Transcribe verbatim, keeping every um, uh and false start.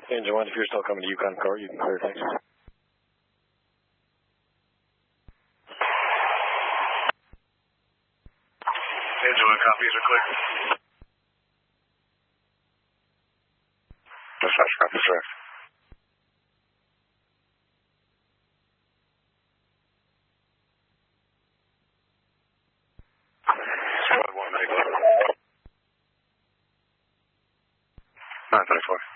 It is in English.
Engine one, if you're still coming to Yukon Core, you can clear, thanks. Engine one, copies are clear. Dispatch, copy, sir. Squad one, nine thirty-four.